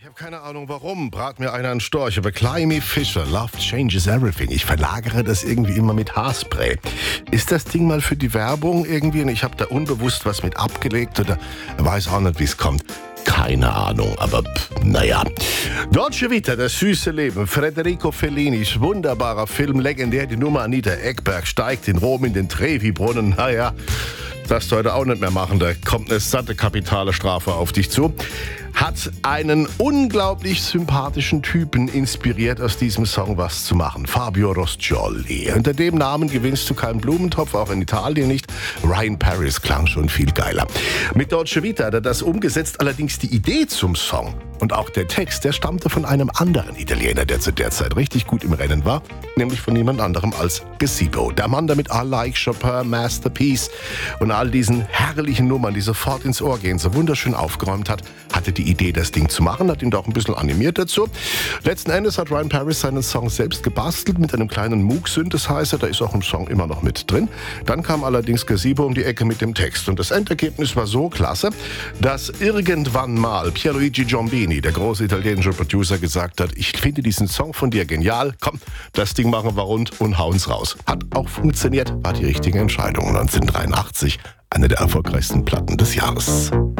habe keine Ahnung warum. Brat mir einer einen Storch. Aber Climby Fisher, Love Changes Everything. Ich verlagere das irgendwie immer mit Haarspray. Ist das Ding mal für die Werbung irgendwie? Und ich habe da unbewusst was mit abgelegt oder weiß auch nicht, wie es kommt. Keine Ahnung, aber naja. Dolce Vita, das süße Leben. Federico Fellinis wunderbarer Film, legendär. Die Nummer Anita Ekberg steigt in Rom in den Trevi-Brunnen. Naja, das du heute auch nicht mehr machen. Da kommt eine satte kapitale Strafe auf dich zu. Hat einen unglaublich sympathischen Typen inspiriert, aus diesem Song was zu machen. Fabio Roscioli. Unter dem Namen gewinnst du keinen Blumentopf, auch in Italien nicht. Ryan Paris klang schon viel geiler. Mit Dolce Vita hat er das umgesetzt, allerdings die Idee zum Song und auch der Text, der stammte von einem anderen Italiener, der zu der Zeit richtig gut im Rennen war, nämlich von niemand anderem als Gazebo. Der Mann, der mit I Like Chopin, Masterpiece und all diesen herrlichen Nummern, die sofort ins Ohr gehen, so wunderschön aufgeräumt hat, hatte die Idee, das Ding zu machen, hat ihn da auch ein bisschen animiert dazu. Letzten Endes hat Ryan Paris seinen Song selbst gebastelt mit einem kleinen Moog-Synthesizer, da ist auch im Song immer noch mit drin. Dann kam allerdings Gazebo um die Ecke mit dem Text und das Endergebnis war so klasse, dass irgendwann mal Pierluigi Giombini, der große italienische Producer, gesagt hat, ich finde diesen Song von dir genial, komm, das Ding machen wir rund und hauen's raus. Hat auch funktioniert, war die richtige Entscheidung. 1983, eine der erfolgreichsten Platten des Jahres.